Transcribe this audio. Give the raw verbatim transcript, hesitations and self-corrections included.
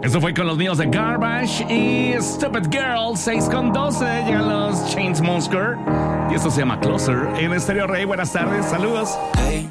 Eso fue con los niños de Garbage y Stupid Girl. Seis con doce llegan los Chainsmokers y esto se llama Closer en Estéreo Rey. Buenas tardes, saludos. Hey,